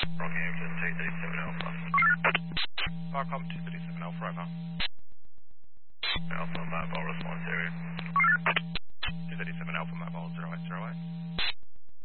Rockhampton 237 Alpha. Barcom 237 Alpha, over. Alpha, mobile response area.